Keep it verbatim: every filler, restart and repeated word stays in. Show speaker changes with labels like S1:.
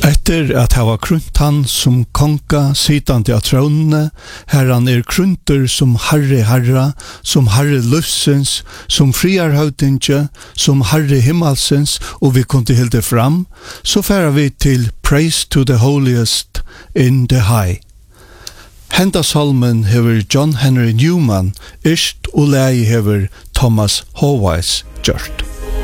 S1: Etter at hava krunt han som konga sitande av tronene, herran er krunter som Herre Herra, som Herre Løssens, som friarhøvdinge, som Herre Himmelsens, og vi kunne hilde fram, så færa vi til Praise to the Holiest in the High. Henda salmen hever John Henry Newman, ist og lei hever Thomas Howes gjørt.